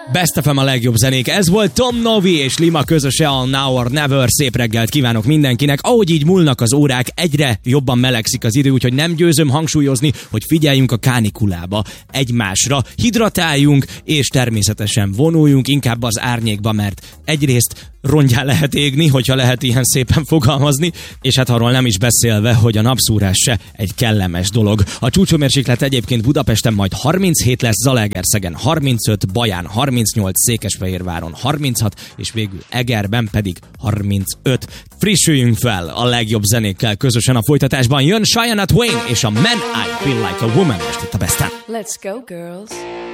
Best FM a legjobb zenék. Ez volt Tom Novi és Lima közöse a Now or Never. Szép reggelt kívánok mindenkinek. Ahogy így múlnak az órák, egyre jobban melegszik az idő, úgyhogy nem győzöm hangsúlyozni, hogy figyeljünk a kánikulába egymásra, hidratáljunk, és természetesen vonuljunk inkább az árnyékba, mert egyrészt rongyá lehet égni, hogyha lehet ilyen szépen fogalmazni, és hát arról nem is beszélve, hogy a napszúrás se egy kellemes dolog. A csúcsomérséklet egyébként Budapesten majd 37 lesz, Zalaegerszegen 35, Baján 38, Székesfehérváron 36, és végül Egerben pedig 35. Frissüljünk fel a legjobb zenékkel közösen a folytatásban. Jön Shania Twain és a Man I Feel Like a Woman most itt a Besten. Let's go, girls.